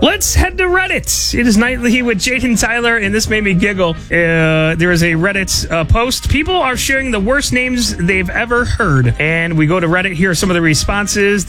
Let's head to Reddit. It is Nightly with Jaden Tyler, and this made me giggle. There is a Reddit post. People are sharing the worst names they've ever heard. And we go to Reddit. Here are some of the responses.